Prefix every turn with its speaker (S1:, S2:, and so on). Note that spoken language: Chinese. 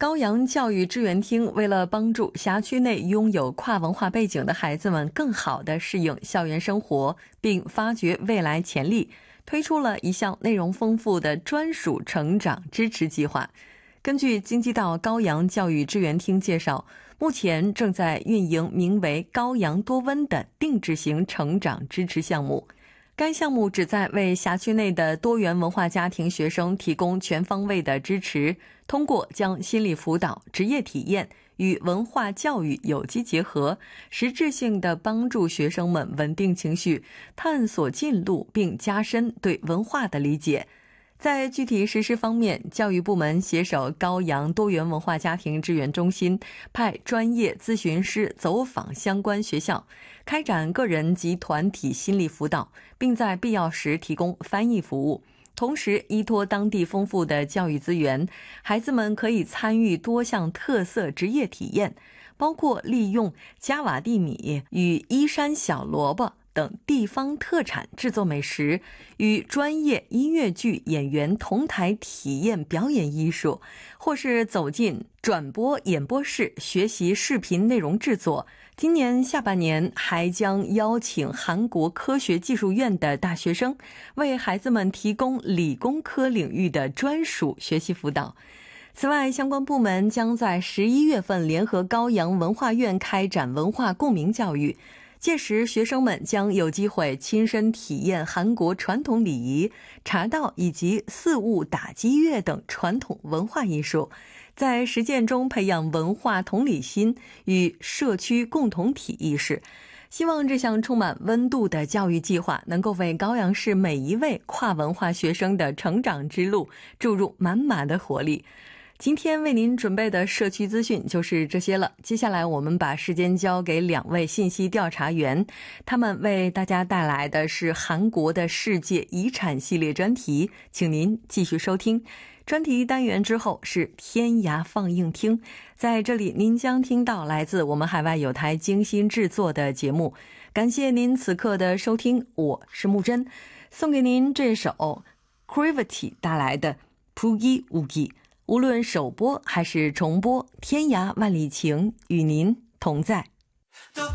S1: 高阳教育支援厅为了帮助辖区内拥有跨文化背景的孩子们更好地适应校园生活，并发掘未来潜力，推出了一项内容丰富的专属成长支持计划。根据京畿道高阳教育支援厅介绍，目前正在运营名为高阳多温的定制型成长支持项目。该项目旨在为辖区内的多元文化家庭学生提供全方位的支持，通过将心理辅导、职业体验与文化教育有机结合，实质性地帮助学生们稳定情绪，探索进路，并加深对文化的理解。在具体实施方面，教育部门携手高阳多元文化家庭支援中心，派专业咨询师走访相关学校，开展个人及团体心理辅导，并在必要时提供翻译服务。同时，依托当地丰富的教育资源，孩子们可以参与多项特色职业体验，包括利用加瓦地米与伊山小萝卜等地方特产制作美食，与专业音乐剧演员同台体验表演艺术，或是走进转播演播室学习视频内容制作。今年下半年还将邀请韩国科学技术院的大学生为孩子们提供理工科领域的专属学习辅导。此外，相关部门将在11月份联合高阳文化院开展文化共鸣教育，届时学生们将有机会亲身体验韩国传统礼仪、茶道以及四物打击乐等传统文化艺术，在实践中培养文化同理心与社区共同体意识。希望这项充满温度的教育计划能够为高阳市每一位跨文化学生的成长之路注入满满的活力。今天为您准备的社区资讯就是这些了，接下来我们把时间交给2位信息调查员，他们为大家带来的是韩国的世界遗产系列专题，请您继续收听。专题单元之后是天涯放映厅，在这里您将听到来自我们海外有台精心制作的节目。感谢您此刻的收听，我是木真，送给您这首 Gravity 带来的 Pugi Ugi。无论首播还是重播，天涯万里情与您同在。